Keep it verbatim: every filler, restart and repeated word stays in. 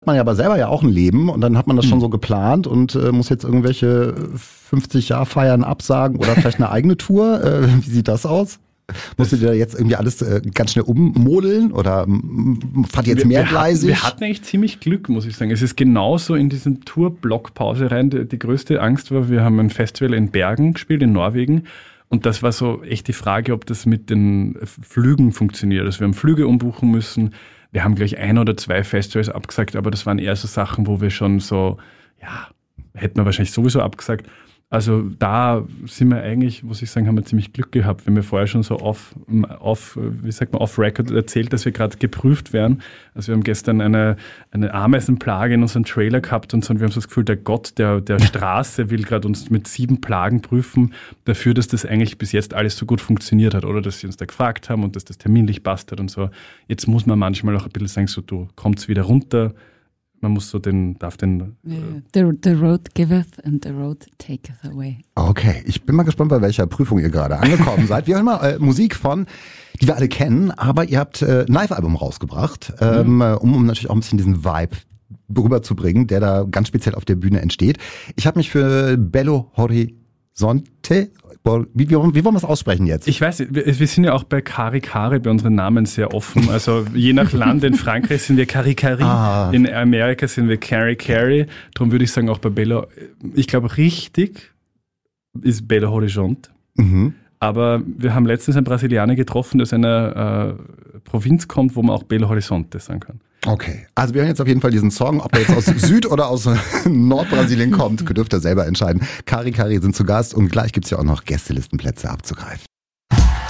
Man ja aber selber ja auch ein Leben und dann hat man das schon so geplant und äh, muss jetzt irgendwelche fünfzig-Jahr-Feiern absagen oder vielleicht eine eigene Tour. Äh, wie sieht das aus? Musst du dir jetzt irgendwie alles äh, ganz schnell ummodeln oder m- fahrt ihr jetzt Wir, wir, mehrgleisig? hatten, wir hatten eigentlich ziemlich Glück, muss ich sagen. Es ist genauso in diesen Tour-Blockpause rein. Die, die größte Angst war, wir haben ein Festival in Bergen gespielt, in Norwegen. Und das war so echt die Frage, ob das mit den Flügen funktioniert. Also wir haben Flüge umbuchen müssen. Wir haben gleich ein oder zwei Festivals abgesagt, aber das waren eher so Sachen, wo wir schon so, ja, hätten wir wahrscheinlich sowieso abgesagt. Also da sind wir eigentlich, muss ich sagen, haben wir ziemlich Glück gehabt. Wir haben ja vorher schon so off, off wie sagt man, off-record erzählt, dass wir gerade geprüft werden. Also wir haben gestern eine, eine Ameisenplage in unserem Trailer gehabt und so, und wir haben so das Gefühl, der Gott der, der Straße will gerade uns mit sieben Plagen prüfen dafür, dass das eigentlich bis jetzt alles so gut funktioniert hat oder dass sie uns da gefragt haben und dass das terminlich passt hat und so. Jetzt muss man manchmal auch ein bisschen sagen, so du kommst wieder runter. Man muss so den, darf den... Yeah. The, the road giveth and the road taketh away. Okay, ich bin mal gespannt, bei welcher Prüfung ihr gerade angekommen seid. Wir hören mal äh, Musik von, die wir alle kennen, aber ihr habt äh, ein Live-Album rausgebracht, ähm, mhm. um, um natürlich auch ein bisschen diesen Vibe rüberzubringen, der da ganz speziell auf der Bühne entsteht. Ich habe mich für Belo Horizonte... Wie, wie, wie wollen wir es aussprechen jetzt? Ich weiß, wir, wir sind ja auch bei Kari Kari bei unseren Namen sehr offen. Also je nach Land, in Frankreich sind wir Kari Kari, ah. in Amerika sind wir Carrie Carrie. Darum würde ich sagen, auch bei Belo, ich glaube richtig ist Belo Horizonte. Mhm. Aber wir haben letztens einen Brasilianer getroffen, der aus einer äh, Provinz kommt, wo man auch Belo Horizonte sagen kann. Okay, also wir hören jetzt auf jeden Fall diesen Song, ob er jetzt aus Süd- oder aus Nordbrasilien kommt, dürft ihr selber entscheiden. Kari Kari sind zu Gast und gleich gibt's ja auch noch Gästelistenplätze abzugreifen.